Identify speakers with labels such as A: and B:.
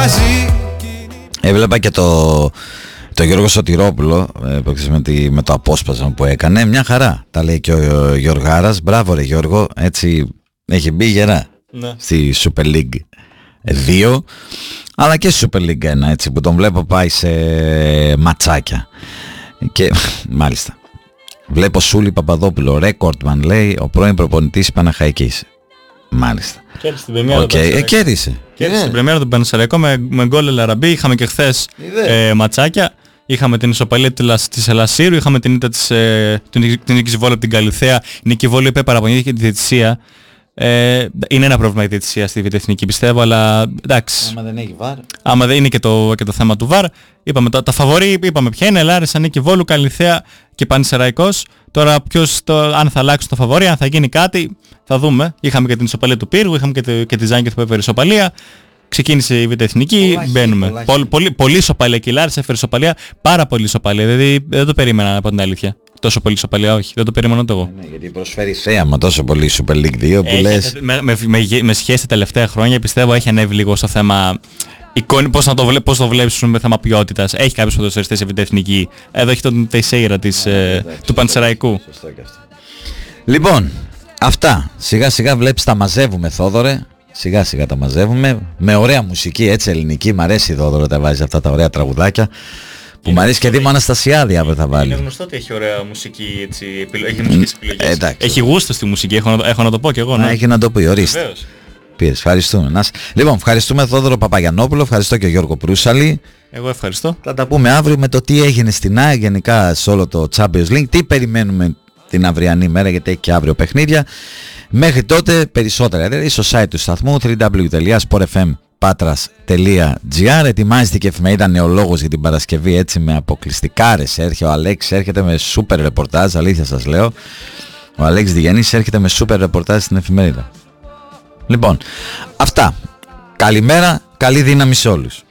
A: μαζί.
B: Έβλεπα και το Γιώργο Σωτηρόπουλο με το απόσπασμα που έκανε. Μια χαρά τα λέει και ο Γιωργάρας. Μπράβο ρε Γιώργο, έτσι έχει μπει γερά στη Super League 2 αλλά και στη Super League 1, έτσι που τον βλέπω πάει σε ματσάκια. Και μάλιστα βλέπω Σούλη Παπαδόπουλο, ρέκορτμαν λέει, ο πρώην προπονητής Παναχαϊκής. Μάλιστα.
C: Κέρδισε την πρεμιέρα του Πανσεραϊκού.
B: Κέρδισε
C: Κέρδισε την πρεμιέρα του Πανσεραϊκού με γκολ Ελαραμπή. Είχαμε και χθες ματσάκια. Είχαμε την ισοπαλία της Ελασσύρου, είχαμε την ήττα την νίκη Βόλου από την Καλυθέα. Η νίκη Βόλου είπε παραπονήθηκε τη διαιτησία. Είναι ένα πρόβλημα η διαιτησία στη Β' πιστεύω, αλλά εντάξει.
B: Άμα δεν έχει βάρ.
C: Άμα δεν είναι και το θέμα του βάρ. Είπαμε τα φαβορί, είπαμε ποια είναι, Λάρισα, Νίκη Βόλου, Καλυθέα και Πανσεραϊκός. Τώρα αν θα αλλάξουν το φαβορί, αν θα γίνει κάτι, θα δούμε. Είχαμε και την ισοπαλία του Πύργου, είχαμε και τη Ζάνγκη που έφερε ισοπαλία. Ξεκίνησε η Β' Εθνική, μπαίνουμε. Πολύ ισοπαλία και η Λάρισα έφερε ισοπαλία, πάρα πολύ ισοπαλία. Δηλαδή δεν το περίμενα από την αλήθεια. Τόσο πολύ ισοπαλία, όχι. Δεν το περίμενα ούτε εγώ.
B: Ναι, γιατί προσφέρει θέαμα τόσο πολύ η Super League 2 που λες.
C: Με σχέση τα τελευταία χρόνια πιστεύω έχει ανέβει λίγο στο θέμα. Πώς το βλέπεις με θέμα ποιότητας. Έχει κάποιους ποδοσφαιριστές σε Β' Εθνική. Εδώ έχει τον Τεϊσέιρα του Πανσεραϊκού.
B: Σωστό και αυτό. Λοιπόν, αυτά. Σιγά σιγά βλέπεις τα μαζεύουμε, Θόδωρε. Σιγά σιγά τα μαζεύουμε. Με ωραία μουσική, έτσι ελληνική. Μ' αρέσει η Θόδωρο τα βάζει αυτά τα ωραία τραγουδάκια. Που μ' αρέσει και Δήμο Αναστασιάδη αύριο θα βάλει.
C: Είναι γνωστό ότι έχει ωραία μουσική, έτσι, έχει μουσικές επιλογές. Έχει γούστο στη μουσική, έχω να το πω κι εγώ. Ναι.
B: Έχει να το πει, ορίστε. Πήρες, ευχαριστούμε. Λοιπόν, ευχαριστούμε Θόδωρο Παπαγιαννόπουλο, ευχαριστώ και Γιώργο Προύσαλη.
C: Εγώ ευχαριστώ.
B: Θα τα πούμε αύριο με το τι έγινε στην ΑΕΚ γενικά σε όλο το Champions League. Τι περιμένουμε την αυριανή μέρα, γιατί έχει και αύριο παιχνίδια. Μέχρι τότε περισσότερα, δηλαδή στο site του σταθμού www.sportfmpatras.gr. Ετοιμάζεται και εφημερίδα Νεολόγος για την Παρασκευή, έτσι με αποκλειστικάρες. Έρχεται ο Αλέξης, έρχεται με σούπερ ρεπορτάζ, αλήθεια σας λέω. Ο Αλέξης Διγενής έρχεται με σούπερ ρεπορτάζ στην εφημερίδα. Λοιπόν, αυτά. Καλημέρα, καλή δύναμη σε όλους.